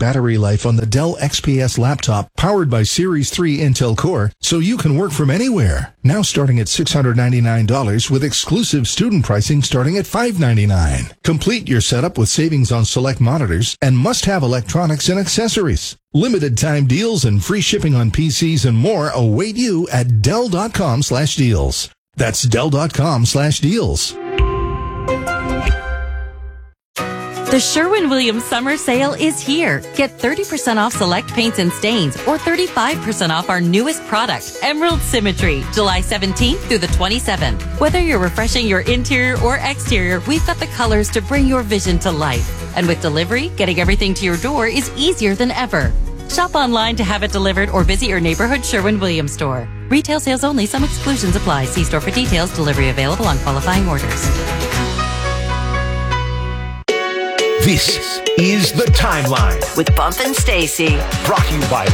battery life on the Dell XPS laptop powered by Series 3 Intel Core, so you can work from anywhere. Now starting at $699 with exclusive student pricing starting at $599. Complete your setup with savings on select monitors and must-have electronics and accessories. Limited time deals and free shipping on PCs and more await you at Dell.com/deals. That's Dell.com/deals. The Sherwin-Williams Summer Sale is here. Get 30% off select paints and stains or 35% off our newest product, Emerald Symmetry, July 17th through the 27th. Whether you're refreshing your interior or exterior, we've got the colors to bring your vision to life. And with delivery, getting everything to your door is easier than ever. Shop online to have it delivered or visit your neighborhood Sherwin-Williams store. Retail sales only. Some exclusions apply. See store for details. Delivery available on qualifying orders. This is The Timeline With Bump and Stacy. brought to you by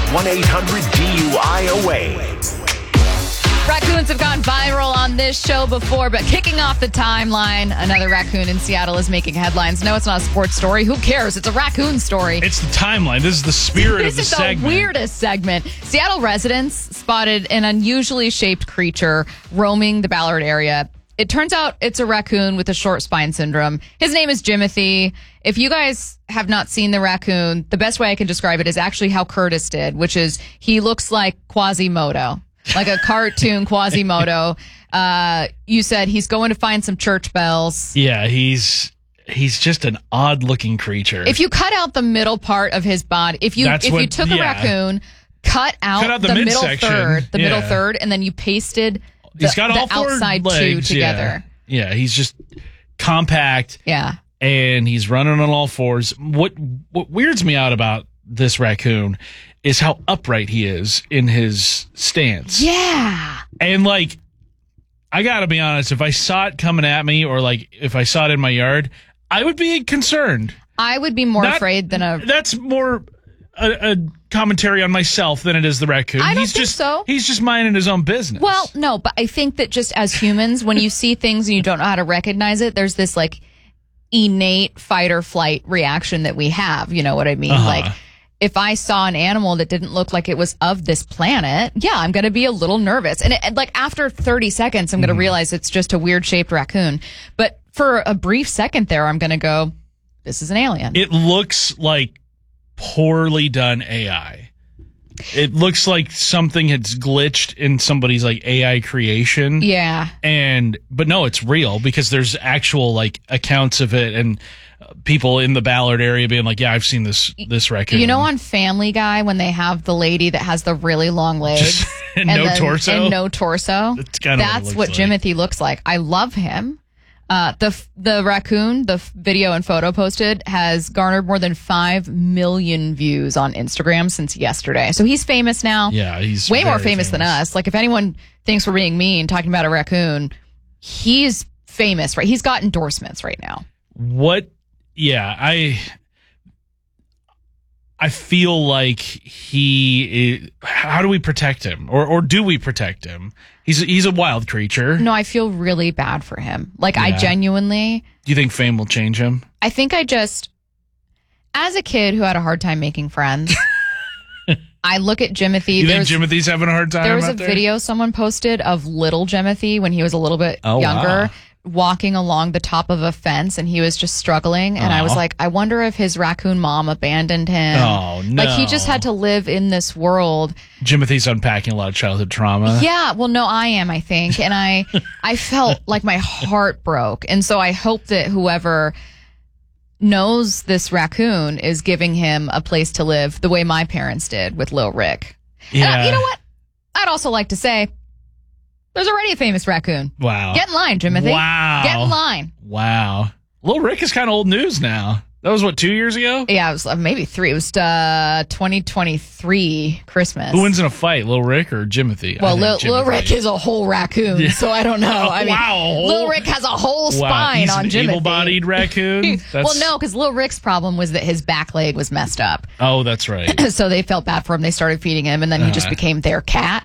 1-800-DUI-AWAY. Raccoons have gone viral on this show before, but kicking off the timeline, another raccoon in Seattle is making headlines. No, it's not a sports story. Who cares? It's a raccoon story. It's the timeline. This is the spirit of the segment. This is the weirdest segment. Seattle residents spotted an unusually shaped creature roaming the Ballard area. It turns out it's a raccoon with a short spine syndrome. His name is Jimothy. If you guys have not seen the raccoon, the best way I can describe it is actually how Curtis did, which is he looks like Quasimodo. Like a cartoon Quasimodo. You said he's going to find some church bells. Yeah, he's just an odd-looking creature. If you cut out the middle part of his body, if you took a raccoon, cut out the middle third, and then you pasted he's got all the four outside legs, two together. Yeah, he's just compact. Yeah. And he's running on all fours. What weirds me out about this raccoon is how upright he is in his stance. Yeah. And like, I gotta be honest, if I saw it coming at me or like if I saw it in my yard, I would be concerned. I would be more afraid than a... That's more a commentary on myself than it is the raccoon. I don't think so. He's just minding his own business. Well, no, but I think that just as humans, when you see things and you don't know how to recognize it, there's this like innate fight or flight reaction that we have. You know what I mean? Like, if I saw an animal that didn't look like it was of this planet, yeah, I'm going to be a little nervous. And like after 30 seconds, I'm going to realize it's just a weird shaped raccoon. But for a brief second there, I'm going to go, this is an alien. It looks like poorly done AI. It looks like something has glitched in somebody's like AI creation. Yeah. But no, it's real because there's actual like accounts of it and people in the Ballard area being like, yeah, I've seen this raccoon. You know, on Family Guy, when they have the lady that has the really long legs and no torso? That's what Jimothy looks like. I love him. The raccoon, the video and photo posted, has garnered more than 5 million views on Instagram since yesterday. So he's famous now. Yeah, he's way more famous than us. Like, if anyone thinks we're being mean talking about a raccoon, he's famous, right? He's got endorsements right now. Yeah, I feel like how do we protect him? Or do we protect him? He's a wild creature. No, I feel really bad for him. Like, yeah. I genuinely... Do you think fame will change him? I think as a kid who had a hard time making friends, I look at Jimothy. You think Jimothy's having a hard time? There was a video someone posted of little Jimothy when he was a little bit younger. Wow. Walking along the top of a fence, and he was just struggling, and I was like, I wonder if his raccoon mom abandoned him. Oh, no. Like, he just had to live in this world. Jimothy's unpacking a lot of childhood trauma. Yeah, well, no, I am, I think, and I felt like my heart broke, and so I hope that whoever knows this raccoon is giving him a place to live the way my parents did with Lil Rick. Yeah. And you know what? I'd also like to say, there's already a famous raccoon. Wow. Get in line, Jimothy. Wow. Get in line. Wow. Lil Rick is kind of old news now. That was, 2 years ago? Yeah, it was maybe 3. It was 2023 Christmas. Who wins in a fight, Lil Rick or Jimothy? Well, Lil Rick is a whole raccoon, so I don't know. I mean, Lil Rick has a whole spine on Jimothy. He's an able-bodied raccoon? Well, no, because Lil Rick's problem was that his back leg was messed up. Oh, that's right. So they felt bad for him. They started feeding him, and then he just became their cat.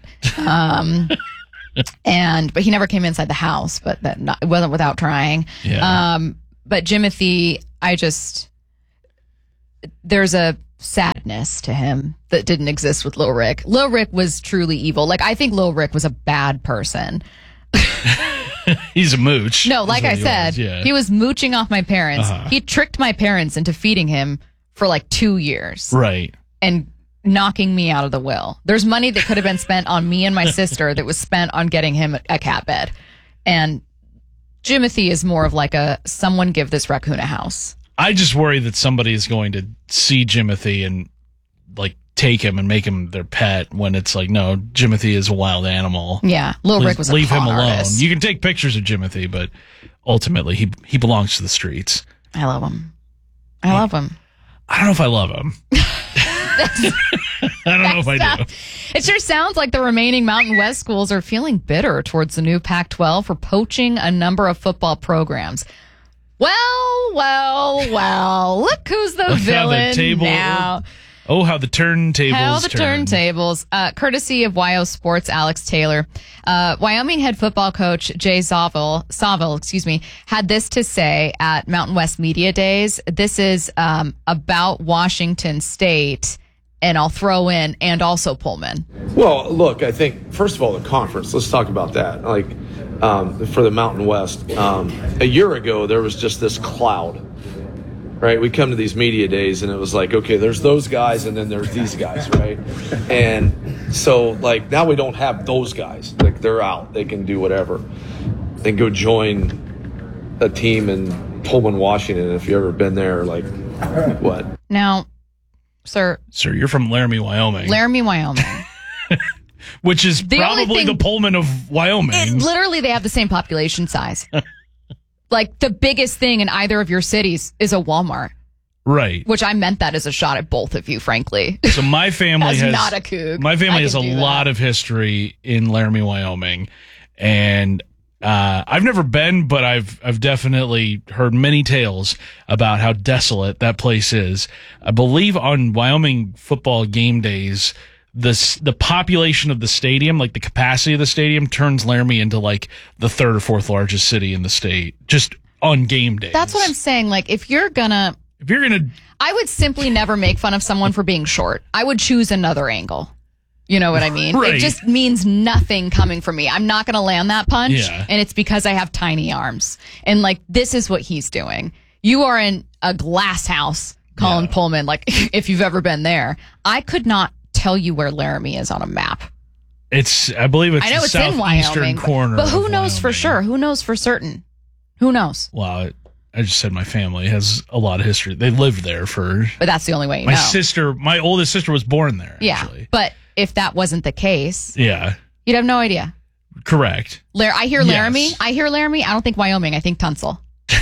But he never came inside the house, but it wasn't without trying. Yeah. But Jimothy, there's a sadness to him that didn't exist with Lil Rick. Lil Rick was truly evil. Like, I think Lil Rick was a bad person. He's a mooch. No, like I said, he was mooching off my parents. He tricked my parents into feeding him for like 2 years. Right. And knocking me out of the will. There's money that could have been spent on me and my sister that was spent on getting him a cat bed. And Jimothy is more of like someone give this raccoon a house. I just worry that somebody is going to see Jimothy and like take him and make him their pet when it's like, no, Jimothy is a wild animal. Yeah, Lil Rick was a leave him con alone. artist. You can take pictures of Jimothy, but ultimately he belongs to the streets. I love him. I love him. I don't know if I love him. I don't know if I do. It sure sounds like the remaining Mountain West schools are feeling bitter towards the new Pac-12 for poaching a number of football programs. Well, look who's the villain now. Oh, how the turntables. Courtesy of YO Sports' Alex Taylor. Wyoming head football coach Jay Saville, had this to say at Mountain West Media Days. This is about Washington State, and I'll throw in, and also Pullman. Well, look, I think, first of all, the conference, let's talk about that. Like, for the Mountain West, a year ago, there was just this cloud. Right, we come to these media days and it was like, okay, there's those guys and then there's these guys, right? And so, like, now we don't have those guys. Like, they're out. They can do whatever. They go join a team in Pullman, Washington. If you've ever been there, like, what? Now, sir, you're from Laramie, Wyoming. Which is probably the Pullman of Wyoming. Literally, they have the same population size. Like, the biggest thing in either of your cities is a Walmart. Right. Which I meant that as a shot at both of you, frankly. So my family has not a coug. My family has a lot of history in Laramie, Wyoming. And I've never been, but I've definitely heard many tales about how desolate that place is. I believe on Wyoming football game days, the population of the stadium, like the capacity of the stadium, turns Laramie into like the third or fourth largest city in the state, just on game days. That's what I'm saying. Like, if you're gonna, I would simply never make fun of someone for being short. I would choose another angle. You know what I mean? Right. It just means nothing coming from me. I'm not going to land that punch, and it's because I have tiny arms. And like, this is what he's doing. You are in a glass house, Colin Pullman. Like, if you've ever been there, I could not tell you where Laramie is on a map. I believe it's the southeastern corner. But who knows for sure? Who knows for certain? Who knows? Well, I just said my family has a lot of history. They lived there But that's the only way you know. My oldest sister was born there. Yeah, actually. But if that wasn't the case, you'd have no idea. Correct. I hear Laramie. Yes. I hear Laramie. I don't think Wyoming. I think Tunsil.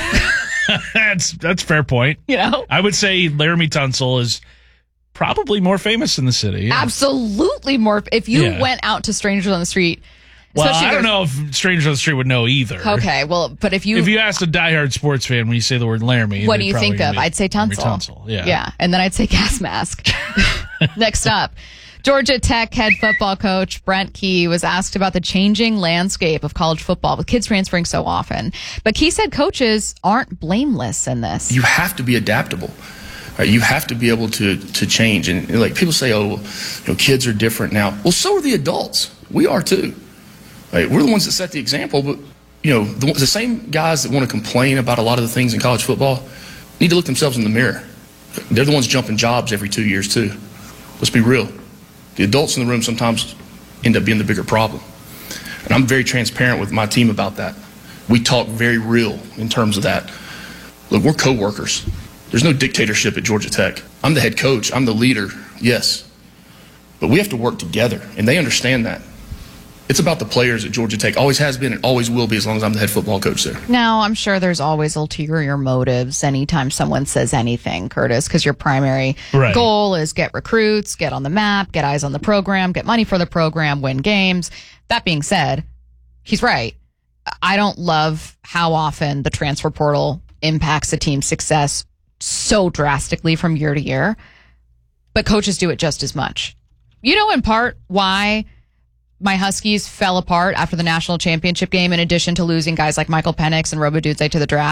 That's a fair point. You know, I would say Laramie Tunsil is probably more famous in the city. Yeah. Absolutely more. If you went out to strangers on the street. Well, I don't know if strangers on the street would know either. Okay, well, but if you asked a diehard sports fan when you say the word Laramie, what do you think of? I'd say Tunsil. Yeah, and then I'd say gas mask. Next up, Georgia Tech head football coach Brent Key was asked about the changing landscape of college football with kids transferring so often. But Key said coaches aren't blameless in this. You have to be adaptable. Right? You have to be able to change. And like people say, kids are different now. Well, so are the adults. We are too. Right? We're the ones that set the example. But the same guys that want to complain about a lot of the things in college football need to look themselves in the mirror. They're the ones jumping jobs every 2 years too. Let's be real. The adults in the room sometimes end up being the bigger problem. And I'm very transparent with my team about that. We talk very real in terms of that. Look, we're co-workers. There's no dictatorship at Georgia Tech. I'm the head coach. I'm the leader, yes. But we have to work together, and they understand that. It's about the players at Georgia Tech. Always has been and always will be as long as I'm the head football coach there. Now, I'm sure there's always ulterior motives anytime someone says anything, Curtis, because your primary goal is get recruits, get on the map, get eyes on the program, get money for the program, win games. That being said, he's right. I don't love how often the transfer portal impacts a team's success so drastically from year to year, but coaches do it just as much. You know, in part, why my Huskies fell apart after the national championship game, in addition to losing guys like Michael Penix and Robo Dudze to the draft,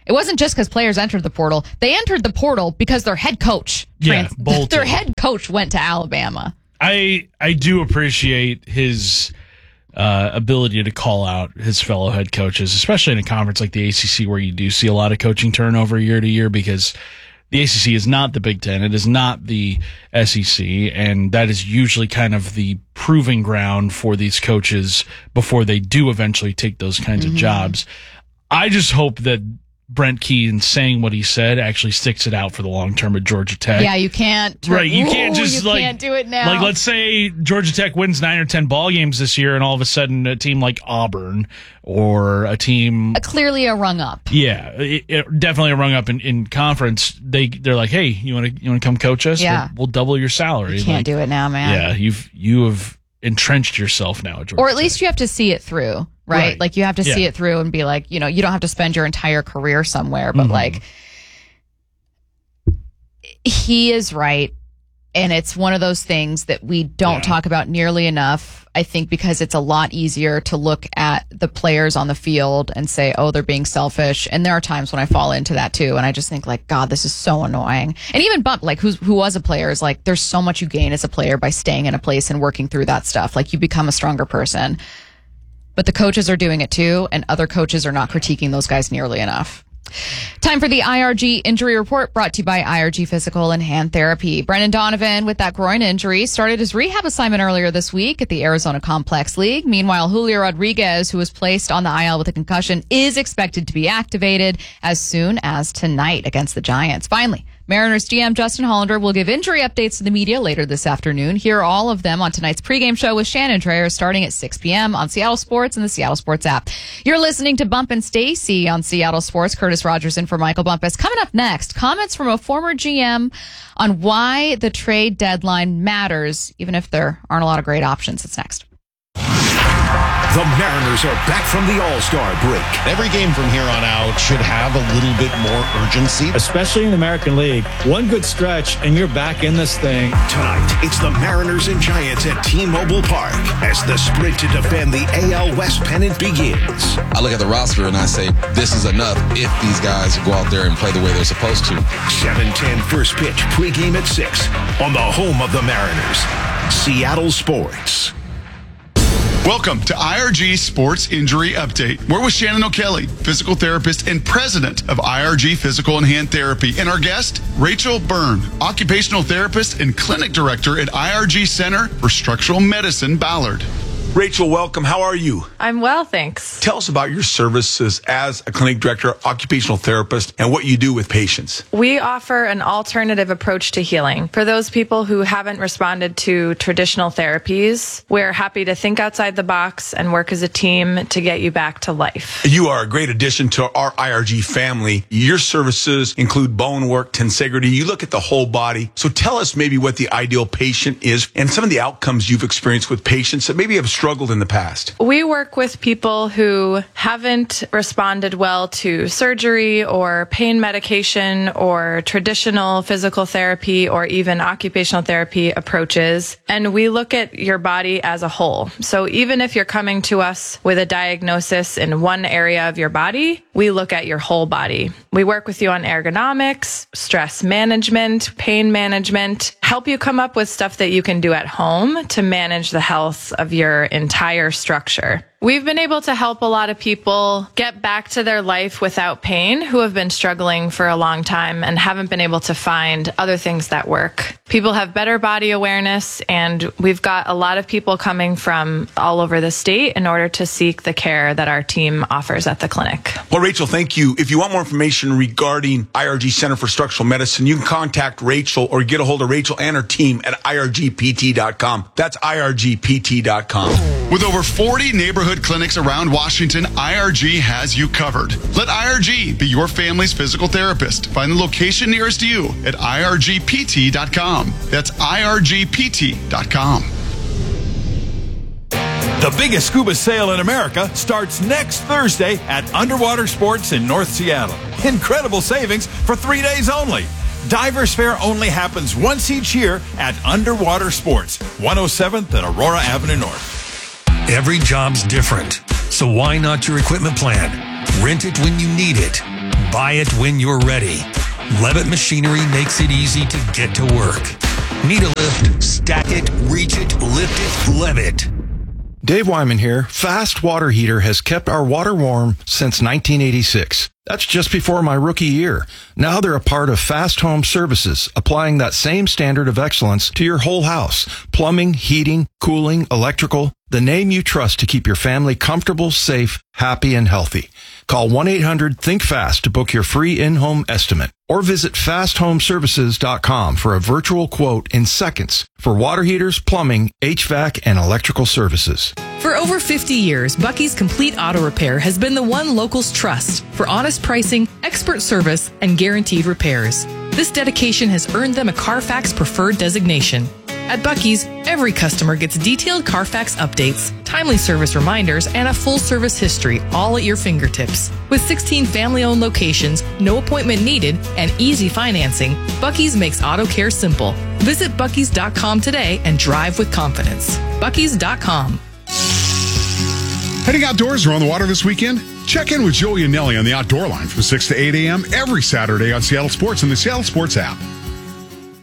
It wasn't just because players entered the portal. They entered the portal because their head coach, bolted. Their head coach went to Alabama. I do appreciate his ability to call out his fellow head coaches, especially in a conference like the ACC where you do see a lot of coaching turnover year to year, because the ACC is not the Big Ten. It is not the SEC, and that is usually kind of the proving ground for these coaches before they do eventually take those kinds of jobs. I just hope that Brent Key, saying what he said, actually sticks it out for the long term at Georgia Tech. Yeah, you can't. Right, you can't just can't do it now. Like, let's say Georgia Tech wins 9 or 10 ball games this year, and all of a sudden a team like Auburn or a team clearly a rung up. Yeah, definitely a rung up in conference. They're like, hey, you want to come coach us? Yeah, we'll double your salary. You can't do it now, man. Yeah, you have entrenched yourself now at Georgia or at least Tech. you have to see it through. Right? Like, you have to see it through and be like, you don't have to spend your entire career somewhere, but like, he is right. And it's one of those things that we don't talk about nearly enough, I think, because it's a lot easier to look at the players on the field and say, oh, they're being selfish. And there are times when I fall into that too. And I just think, like, God, this is so annoying. And even Bump, like, who was a player, is like, there's so much you gain as a player by staying in a place and working through that stuff. Like, you become a stronger person. But the coaches are doing it too, and other coaches are not critiquing those guys nearly enough. Time for the IRG injury report, brought to you by IRG Physical and Hand Therapy. Brendan Donovan, with that groin injury, started his rehab assignment earlier this week at the Arizona Complex League. Meanwhile, Julio Rodriguez, who was placed on the IL with a concussion, is expected to be activated as soon as tonight against the Giants. Finally, Mariners GM Justin Hollander will give injury updates to the media later this afternoon. Hear all of them on tonight's pregame show with Shannon Dreyer, starting at 6 p.m. on Seattle Sports and the Seattle Sports app. You're listening to Bump and Stacy on Seattle Sports. Curtis Rogers in for Michael Bumpus. Coming up next, comments from a former GM on why the trade deadline matters, even if there aren't a lot of great options. It's next. The Mariners are back from the All-Star break. Every game from here on out should have a little bit more urgency. Especially in the American League. One good stretch, and you're back in this thing. Tonight, it's the Mariners and Giants at T-Mobile Park as the sprint to defend the AL West pennant begins. I look at the roster and I say, this is enough if these guys go out there and play the way they're supposed to. 7:10 first pitch, pregame at 6 on the home of the Mariners, Seattle Sports. Welcome to IRG Sports Injury Update. We're with Shannon O'Kelly, physical therapist and president of IRG Physical and Hand Therapy. And our guest, Rachel Byrne, occupational therapist and clinic director at IRG Center for Structural Medicine, Ballard. Rachel, welcome. How are you? I'm well, thanks. Tell us about your services as a clinic director, occupational therapist, and what you do with patients. We offer an alternative approach to healing. For those people who haven't responded to traditional therapies, we're happy to think outside the box and work as a team to get you back to life. You are a great addition to our IRG family. Your services include bone work, tensegrity. You look at the whole body. So tell us maybe what the ideal patient is and some of the outcomes you've experienced with patients that maybe have struggled in the past. We work with people who haven't responded well to surgery or pain medication or traditional physical therapy or even occupational therapy approaches. And we look at your body as a whole. So even if you're coming to us with a diagnosis in one area of your body, we look at your whole body. We work with you on ergonomics, stress management, pain management, help you come up with stuff that you can do at home to manage the health of your entire structure. We've been able to help a lot of people get back to their life without pain who have been struggling for a long time and haven't been able to find other things that work. People have better body awareness, and we've got a lot of people coming from all over the state in order to seek the care that our team offers at the clinic. Well, Rachel, thank you. If you want more information regarding IRG Center for Structural Medicine, you can contact Rachel or get a hold of Rachel and her team at irgpt.com. That's irgpt.com. With over 40 neighborhood clinics around Washington, IRG has you covered. Let IRG be your family's physical therapist. Find the location nearest you at irgpt.com. That's irgpt.com. The biggest scuba sale in America starts next Thursday at Underwater Sports in North Seattle. Incredible savings for 3 days only. Divers Fair only happens once each year at Underwater Sports, 107th and Aurora Avenue North. Every job's different, so why not your equipment plan? Rent it when you need it. Buy it when you're ready. Levitt Machinery makes it easy to get to work. Need a lift? Stack it, reach it, lift it, Levitt. Dave Wyman here. Fast Water Heater has kept our water warm since 1986. That's just before my rookie year. Now they're a part of Fast Home Services, applying that same standard of excellence to your whole house. Plumbing, heating, cooling, electrical. The name you trust to keep your family comfortable, safe, happy, and healthy. Call 1-800-THINK-FAST to book your free in-home estimate. Or visit fasthomeservices.com for a virtual quote in seconds for water heaters, plumbing, HVAC, and electrical services. For over 50 years, Bucky's Complete Auto Repair has been the one locals trust for honest pricing, expert service, and guaranteed repairs. This dedication has earned them a Carfax Preferred designation. At Bucky's, every customer gets detailed Carfax updates, timely service reminders, and a full service history, all at your fingertips. With 16 family-owned locations, no appointment needed, and easy financing, Bucky's makes auto care simple. Visit Bucky's.com today and drive with confidence. Bucky's.com. Heading outdoors or on the water this weekend? Check in with Joey and Nelly on the Outdoor Line from 6 to 8 a.m. every Saturday on Seattle Sports and the Seattle Sports app.